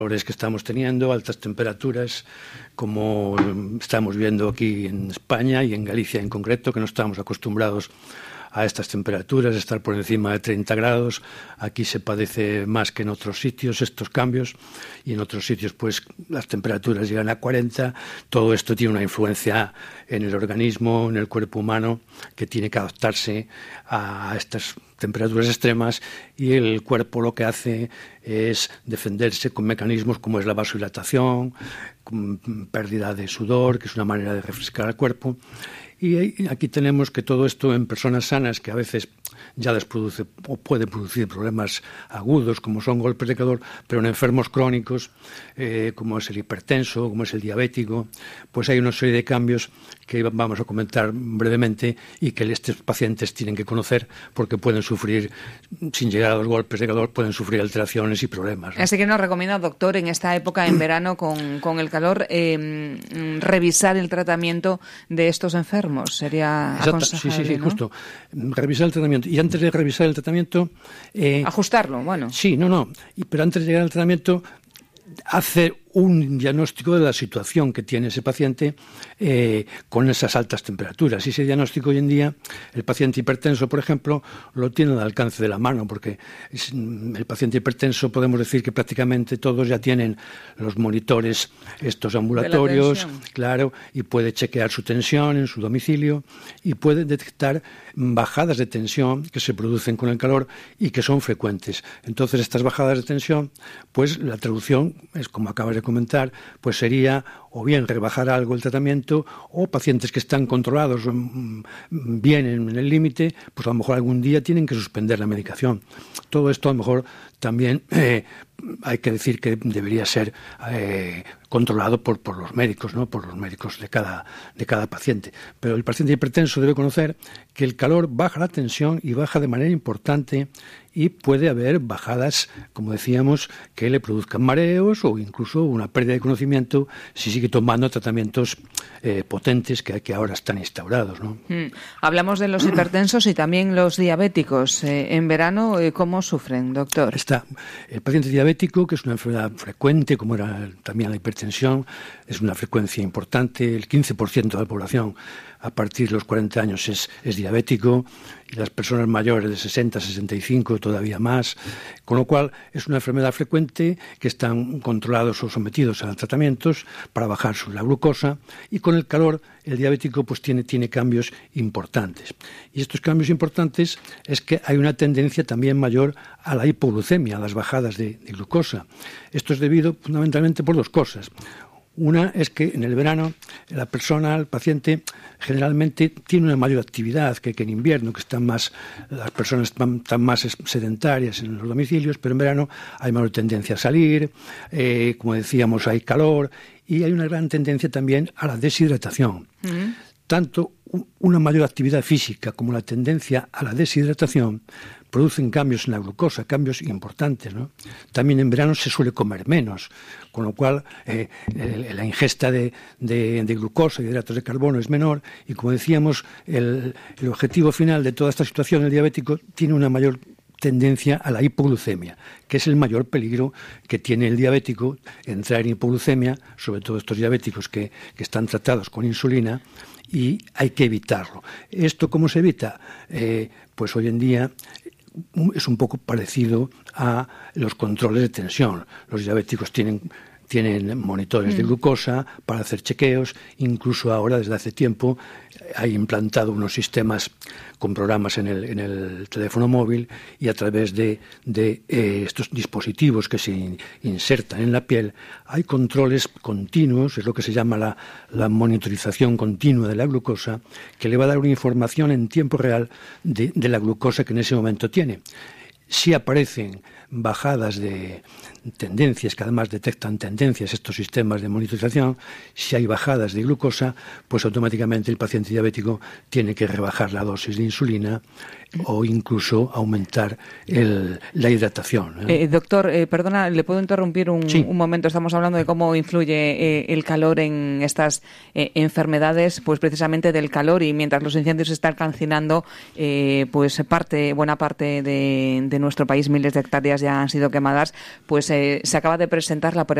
que estamos teniendo, altas temperaturas, como estamos viendo aquí en España y en Galicia en concreto, que no estamos acostumbrados a estas temperaturas, estar por encima de 30 grados. Aquí se padece más que en otros sitios estos cambios, y en otros sitios pues las temperaturas llegan a 40. Todo esto tiene una influencia en el organismo, en el cuerpo humano, que tiene que adaptarse a estas temperaturas extremas, y el cuerpo lo que hace es defenderse con mecanismos como es la vasodilatación, con pérdida de sudor, que es una manera de refrescar al cuerpo. Y aquí tenemos que todo esto en personas sanas, que a veces ya les produce o puede producir problemas agudos, como son golpes de calor, pero en enfermos crónicos, como es el hipertenso, como es el diabético, pues hay una serie de cambios que vamos a comentar brevemente y que estos pacientes tienen que conocer, porque pueden sufrir, sin llegar a los golpes de calor, pueden sufrir alteraciones y problemas, ¿no? Así que nos recomienda, doctor, en esta época, en verano, con el calor, revisar el tratamiento de estos enfermos. Sería aconsejable, sí, ¿no? Justo. Revisar el tratamiento. Y antes de revisar el tratamiento... ajustarlo, bueno. Sí, pero antes de llegar al tratamiento, hacer un diagnóstico de la situación que tiene ese paciente con esas altas temperaturas. Y ese diagnóstico hoy en día, el paciente hipertenso, por ejemplo, lo tiene al alcance de la mano, porque el paciente hipertenso, podemos decir que prácticamente todos ya tienen los monitores estos ambulatorios, claro, y puede chequear su tensión en su domicilio y puede detectar bajadas de tensión que se producen con el calor y que son frecuentes. Entonces, estas bajadas de tensión, pues la traducción es, como acabas de comentar, pues sería o bien rebajar algo el tratamiento, o pacientes que están controlados bien en el límite, pues a lo mejor algún día tienen que suspender la medicación. Todo esto a lo mejor también hay que decir que debería ser controlado por los médicos, ¿no? Por los médicos de cada paciente. Pero el paciente hipertenso debe conocer que el calor baja la tensión y baja de manera importante, y puede haber bajadas, como decíamos, que le produzcan mareos o incluso una pérdida de conocimiento si sigue tomando tratamientos potentes que ahora están instaurados, ¿no? Hablamos de los hipertensos y también los diabéticos. En verano, ¿cómo sufren, doctor? Está el paciente diabético, que es una enfermedad frecuente, como era también la hipertensión, es una frecuencia importante. El 15% de la población a partir de los 40 años es diabético, y las personas mayores de 60 a 65 todavía más, con lo cual es una enfermedad frecuente, que están controlados o sometidos a tratamientos para bajar la glucosa, y con el calor el diabético pues tiene cambios importantes. Y estos cambios importantes es que hay una tendencia también mayor a la hipoglucemia, a las bajadas de glucosa. Esto es debido fundamentalmente por dos cosas. Una es que en el verano el paciente generalmente tiene una mayor actividad que en invierno, que las personas están más sedentarias en los domicilios, pero en verano hay mayor tendencia a salir, como decíamos, hay calor, y hay una gran tendencia también a la deshidratación. Tanto una mayor actividad física como la tendencia a la deshidratación producen cambios en la glucosa, cambios importantes, ¿no? También en verano se suele comer menos, con lo cual la ingesta de glucosa y de hidratos de carbono es menor, y como decíamos, el objetivo final de toda esta situación, el diabético, tiene una mayor tendencia a la hipoglucemia, que es el mayor peligro que tiene el diabético, entrar en hipoglucemia, sobre todo estos diabéticos que están tratados con insulina, y hay que evitarlo. ¿Esto cómo se evita? Pues hoy en día es un poco parecido a los controles de tensión. Los diabéticos tienen monitores de glucosa para hacer chequeos. Incluso ahora, desde hace tiempo, hay implantado unos sistemas con programas en el teléfono móvil, y a través de estos dispositivos que se insertan en la piel hay controles continuos. Es lo que se llama la monitorización continua de la glucosa, que le va a dar una información en tiempo real de la glucosa que en ese momento tiene. Si aparecen bajadas de tendencias, que además detectan tendencias estos sistemas de monitorización, si hay bajadas de glucosa, pues automáticamente el paciente diabético tiene que rebajar la dosis de insulina o incluso aumentar la hidratación. Doctor, perdona, ¿le puedo interrumpir un momento? Estamos hablando de cómo influye el calor en estas enfermedades, pues precisamente del calor, y mientras los incendios están calcinando, pues buena parte de nuestro país miles de hectáreas ya han sido quemadas, pues se acaba de presentar la